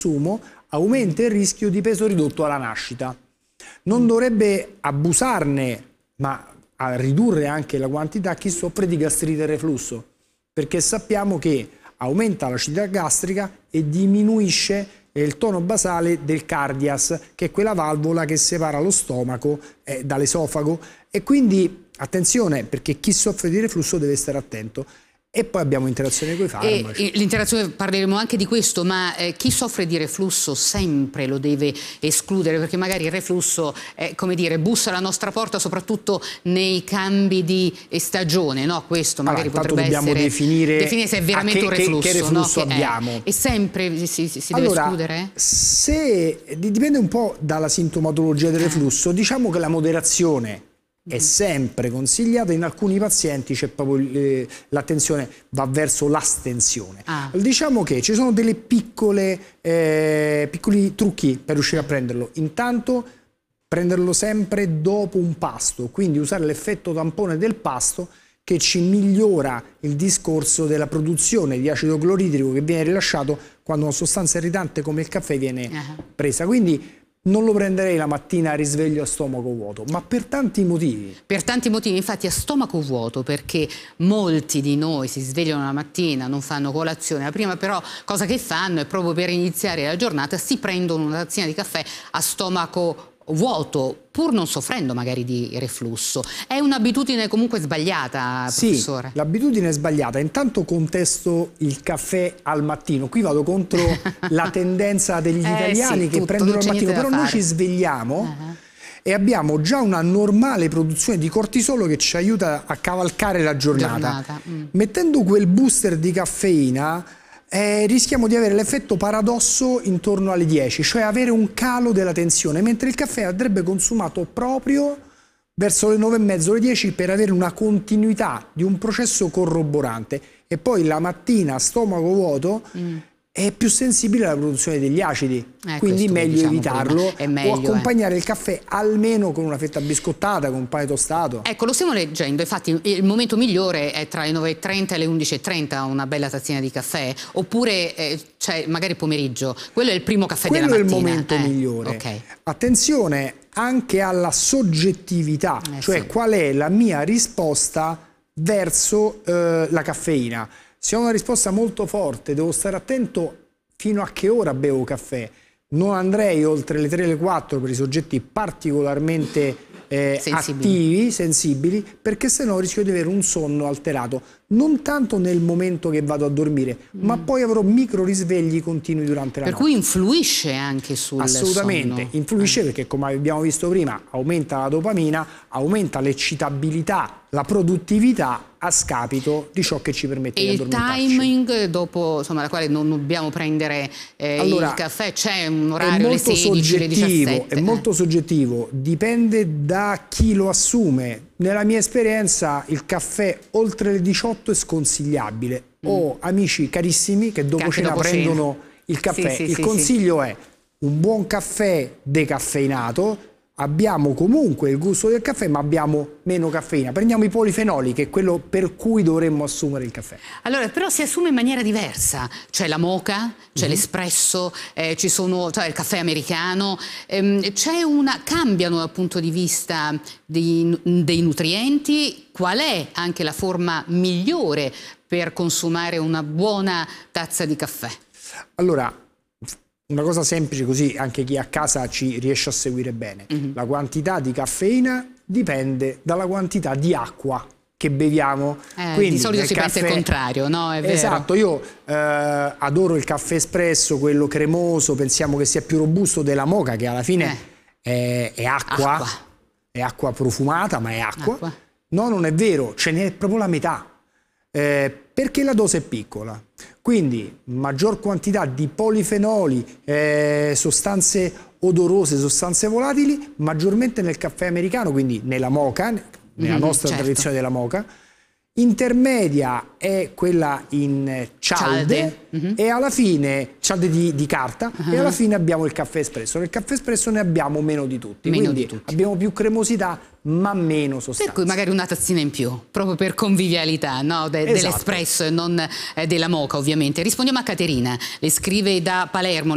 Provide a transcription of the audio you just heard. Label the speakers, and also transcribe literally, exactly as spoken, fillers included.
Speaker 1: consumo aumenta il rischio di peso ridotto alla nascita. Non dovrebbe abusarne, ma a ridurre anche la quantità chi soffre di gastrite e reflusso, perché sappiamo che aumenta l'acidità gastrica e diminuisce il tono basale del cardias, che è quella valvola che separa lo stomaco eh, dall'esofago, e quindi attenzione, perché chi soffre di reflusso deve stare attento. E poi abbiamo interazione con i farmaci.
Speaker 2: L'interazione, parleremo anche di questo, ma eh, chi soffre di reflusso sempre lo deve escludere, perché magari il reflusso, eh, come dire, bussa alla nostra porta soprattutto nei cambi di stagione, no? Questo magari
Speaker 1: allora,
Speaker 2: potrebbe
Speaker 1: dobbiamo
Speaker 2: essere...
Speaker 1: definire,
Speaker 2: definire se è veramente
Speaker 1: che,
Speaker 2: un reflusso.
Speaker 1: Che, che reflusso
Speaker 2: no? che
Speaker 1: abbiamo.
Speaker 2: È. E sempre si, si deve
Speaker 1: allora,
Speaker 2: escludere?
Speaker 1: Se, dipende un po' dalla sintomatologia del reflusso. Diciamo che la moderazione è sempre consigliata. In alcuni pazienti c'è proprio eh, l'attenzione va verso l'astensione. Ah. Diciamo che ci sono delle piccole eh, piccoli trucchi per riuscire a prenderlo. Intanto prenderlo sempre dopo un pasto, quindi usare l'effetto tampone del pasto, che ci migliora il discorso della produzione di acido cloridrico che viene rilasciato quando una sostanza irritante come il caffè viene uh-huh. presa. Quindi non lo prenderei la mattina a risveglio a stomaco vuoto, ma per tanti motivi.
Speaker 2: Per tanti motivi, infatti a stomaco vuoto, perché molti di noi si svegliano la mattina, non fanno colazione, la prima però cosa che fanno è proprio per iniziare la giornata si prendono una tazzina di caffè a stomaco vuoto, pur non soffrendo magari di reflusso. È un'abitudine comunque sbagliata, professore?
Speaker 1: Sì, l'abitudine è sbagliata. Intanto contesto il caffè al mattino. Qui vado contro la tendenza degli
Speaker 2: eh,
Speaker 1: italiani
Speaker 2: sì,
Speaker 1: che
Speaker 2: tutto,
Speaker 1: prendono al mattino, però noi ci svegliamo uh-huh. e abbiamo già una normale produzione di cortisolo che ci aiuta a cavalcare la giornata. giornata. Mm. Mettendo quel booster di caffeina Eh, rischiamo di avere l'effetto paradosso intorno alle dieci, cioè avere un calo della tensione, mentre il caffè andrebbe consumato proprio verso le nove e mezzo, le dieci, per avere una continuità di un processo corroborante. E poi la mattina a stomaco vuoto mm. è più sensibile alla produzione degli acidi, eh, quindi meglio diciamo evitarlo meglio, o accompagnare eh. il caffè almeno con una fetta biscottata, con un pane tostato.
Speaker 2: Ecco, lo stiamo leggendo, infatti il momento migliore è tra le nove e trenta e le undici e trenta, una bella tazzina di caffè, oppure eh, cioè, magari pomeriggio, quello è il primo caffè
Speaker 1: quello
Speaker 2: della mattina.
Speaker 1: Quello è il momento
Speaker 2: eh.
Speaker 1: migliore.
Speaker 2: Okay.
Speaker 1: Attenzione anche alla soggettività, eh, cioè sì. qual è la mia risposta verso eh, la caffeina. Se ho una risposta molto forte, devo stare attento fino a che ora bevo caffè. Non andrei oltre le tre e le quattro per i soggetti particolarmente eh, sensibili. attivi, sensibili, perché sennò rischio di avere un sonno alterato. Non tanto nel momento che vado a dormire, mm. ma poi avrò micro risvegli continui durante la
Speaker 2: per
Speaker 1: notte.
Speaker 2: Per cui influisce anche sul
Speaker 1: Assolutamente,
Speaker 2: sonno.
Speaker 1: influisce
Speaker 2: eh.
Speaker 1: perché, come abbiamo visto prima, aumenta la dopamina, aumenta l'eccitabilità, la produttività a scapito di ciò che ci permette
Speaker 2: e
Speaker 1: di addormentarci.
Speaker 2: Il timing dopo insomma, la quale non dobbiamo prendere eh, allora, il caffè, c'è un orario alle sedici, alle diciassette?
Speaker 1: È eh. molto soggettivo, dipende da chi lo assume. Nella mia esperienza il caffè oltre le diciotto è sconsigliabile. Mm. Ho amici carissimi che dopo che cena dopo prendono cena. il caffè. Sì, sì, il sì, consiglio sì. è un buon caffè decaffeinato. Abbiamo comunque il gusto del caffè, ma abbiamo meno caffeina. Prendiamo i polifenoli, che è quello per cui dovremmo assumere il caffè.
Speaker 2: Allora, però si assume in maniera diversa. C'è la moka, c'è mm-hmm. l'espresso, eh, ci sono, cioè il caffè americano. Ehm, c'è una, cambiano dal punto di vista dei, dei nutrienti. Qual è anche la forma migliore per consumare una buona tazza di caffè?
Speaker 1: Allora, una cosa semplice, così anche chi a casa ci riesce a seguire bene. Mm-hmm. La quantità di caffeina dipende dalla quantità di acqua che beviamo.
Speaker 2: Eh,
Speaker 1: Quindi,
Speaker 2: di solito si
Speaker 1: caffè...
Speaker 2: pensa il contrario, no? È vero.
Speaker 1: Esatto, io eh, adoro il caffè espresso, quello cremoso, pensiamo che sia più robusto della moka, che alla fine eh. è, è acqua, acqua, è acqua profumata, ma è acqua. acqua. No, non è vero, ce n'è proprio la metà. Eh, perché la dose è piccola, quindi maggior quantità di polifenoli, eh, sostanze odorose, sostanze volatili, maggiormente nel caffè americano, quindi nella moka, nella mm, nostra certo. tradizione della moka. Intermedia è quella in cialde, cialde. Mm-hmm. e alla fine cialde di, di carta uh-huh. e alla fine abbiamo il caffè espresso. Nel caffè espresso ne abbiamo meno di tutti,
Speaker 2: meno
Speaker 1: quindi
Speaker 2: di tutti.
Speaker 1: abbiamo più cremosità ma meno sostanza.
Speaker 2: Per cui magari una tazzina in più, proprio per convivialità, no? De- esatto. dell'espresso e non eh, della moka ovviamente. Rispondiamo a Caterina, le scrive da Palermo.